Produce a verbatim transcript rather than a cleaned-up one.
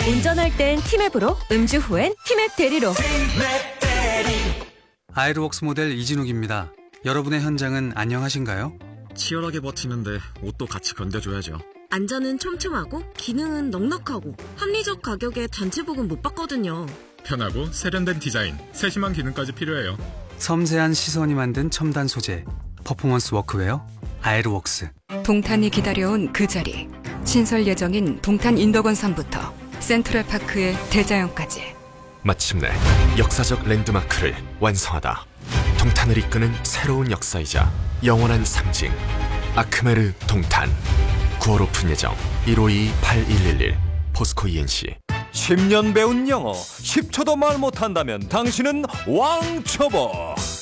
운전할 땐 티맵으로, 음주 후엔 티맵 대리로. 아이르웍스 모델 이진욱입니다. 여러분의 현장은 안녕하신가요? 치열하게 버티는데 옷도 같이 견뎌줘야죠. 안전은 촘촘하고 기능은 넉넉하고 합리적 가격에 단체 보금 못 받거든요. 편하고 세련된 디자인, 세심한 기능까지 필요해요. 섬세한 시선이 만든 첨단 소재, 퍼포먼스 워크웨어 아이르웍스. 동탄이 기다려온 그 자리. 신설 예정인 동탄 인덕원상부터 센트럴파크의 대자연까지. 마침내 역사적 랜드마크를 완성하다. 동탄을 이끄는 새로운 역사이자 영원한 상징. 아크메르 동탄. 구월 오픈 예정. 일오이 팔일일일. 포스코 이엔씨. 십 년 배운 영어 십 초도 말 못한다면 당신은 왕초보.